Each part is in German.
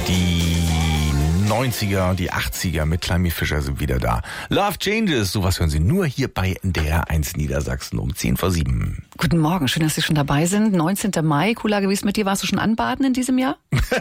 Die 90er und die 80er mit Climby Fischer sind wieder da. Love Changes, sowas hören Sie nur hier bei NDR 1 Niedersachsen um 6:50. Guten Morgen, schön, dass Sie schon dabei sind. 19. Mai, cooler gewesen mit dir. Warst du schon anbaden in diesem Jahr?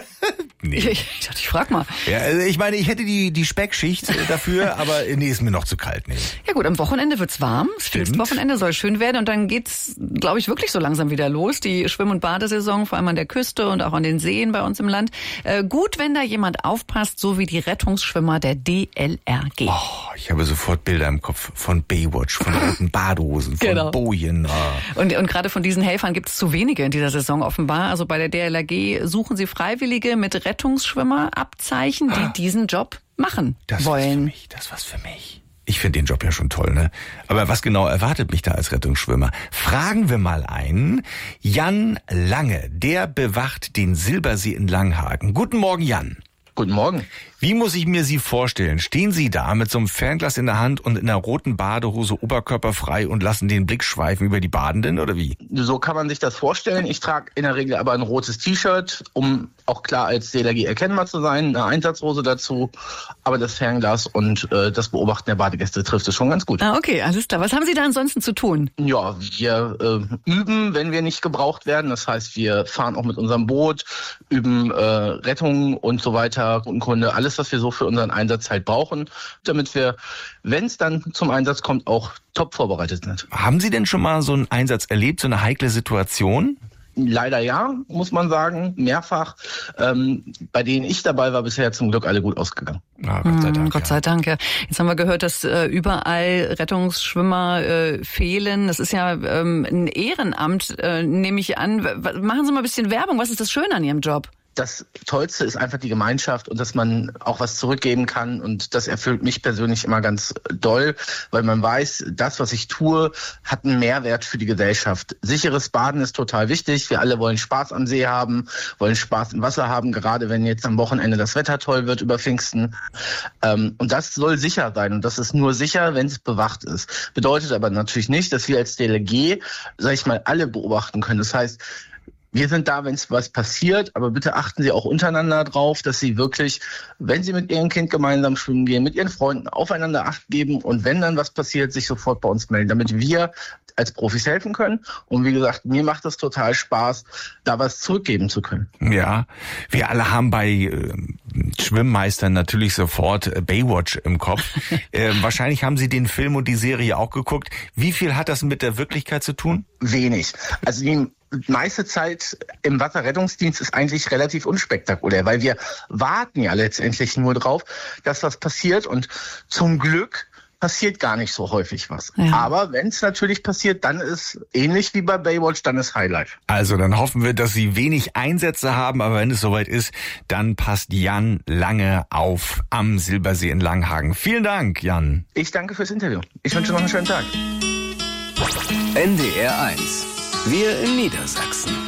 Nee. Ich dachte, ich frag mal. Ja, also ich meine, ich hätte die Speckschicht dafür, aber nee, ist mir noch zu kalt. Nee. Ja gut, am Wochenende wird's warm. Das Pfingstwochenende soll schön werden und dann geht's, glaube ich, wirklich so langsam wieder los. Die Schwimm- und Badesaison, vor allem an der Küste und auch an den Seen bei uns im Land. Gut, wenn da jemand aufpasst, so wie die Rettungsschwimmer der DLRG. Oh, ich habe sofort Bilder im Kopf von Baywatch, von roten Badehosen, von Genau. Bojen. Oh. Und gerade von diesen Helfern gibt es zu wenige in dieser Saison offenbar. Also bei der DLRG suchen sie Freiwillige mit Rettungsschwimmerabzeichen, die diesen Job machen wollen. Das was für mich. Ich finde den Job ja schon toll, ne? Aber was genau erwartet mich da als Rettungsschwimmer? Fragen wir mal einen. Jan Lange, der bewacht den Silbersee in Langhagen. Guten Morgen, Jan. Guten Morgen. Wie muss ich mir Sie vorstellen? Stehen Sie da mit so einem Fernglas in der Hand und in einer roten Badehose oberkörperfrei und lassen den Blick schweifen über die Badenden, oder wie? So kann man sich das vorstellen. Ich trage in der Regel aber ein rotes T-Shirt, um auch klar als DLRG erkennbar zu sein, eine Einsatzhose dazu, aber das Fernglas und das Beobachten der Badegäste trifft es schon ganz gut. Ah, okay, alles klar. Was haben Sie da ansonsten zu tun? Ja, wir üben, wenn wir nicht gebraucht werden. Das heißt, wir fahren auch mit unserem Boot, üben Rettung und so weiter, Kunde, alles, was wir so für unseren Einsatz halt brauchen, damit wir, wenn es dann zum Einsatz kommt, auch top vorbereitet sind. Haben Sie denn schon mal so einen Einsatz erlebt, so eine heikle Situation? Leider ja, muss man sagen, mehrfach. Bei denen ich dabei war, bisher zum Glück alle gut ausgegangen. Ah, Gott sei Dank. Gott sei Dank, ja. Jetzt haben wir gehört, dass überall Rettungsschwimmer fehlen. Das ist ja ein Ehrenamt, nehme ich an. Machen Sie mal ein bisschen Werbung. Was ist das Schöne an Ihrem Job? Das Tollste ist einfach die Gemeinschaft und dass man auch was zurückgeben kann. Und das erfüllt mich persönlich immer ganz doll, weil man weiß, das, was ich tue, hat einen Mehrwert für die Gesellschaft. Sicheres Baden ist total wichtig. Wir alle wollen Spaß am See haben, wollen Spaß im Wasser haben, gerade wenn jetzt am Wochenende das Wetter toll wird über Pfingsten. Und das soll sicher sein. Und das ist nur sicher, wenn es bewacht ist. Bedeutet aber natürlich nicht, dass wir als DLRG, sag ich mal, alle beobachten können. Das heißt, wir sind da, wenn es was passiert, aber bitte achten Sie auch untereinander drauf, dass Sie wirklich, wenn Sie mit Ihrem Kind gemeinsam schwimmen gehen, mit Ihren Freunden aufeinander Acht geben und wenn dann was passiert, sich sofort bei uns melden, damit wir als Profis helfen können. Und wie gesagt, mir macht es total Spaß, da was zurückgeben zu können. Ja, wir alle haben bei Schwimmmeistern natürlich sofort Baywatch im Kopf. Wahrscheinlich haben Sie den Film und die Serie auch geguckt. Wie viel hat das mit der Wirklichkeit zu tun? Wenig. Also die meiste Zeit im Wasserrettungsdienst ist eigentlich relativ unspektakulär, weil wir warten ja letztendlich nur drauf, dass was passiert und zum Glück passiert gar nicht so häufig was. Ja. Aber wenn es natürlich passiert, dann ist ähnlich wie bei Baywatch, dann ist Highlife. Also dann hoffen wir, dass Sie wenig Einsätze haben, aber wenn es soweit ist, dann passt Jan Lange auf am Silbersee in Langhagen. Vielen Dank, Jan. Ich danke fürs Interview. Ich wünsche noch einen schönen Tag. NDR 1. Wir in Niedersachsen.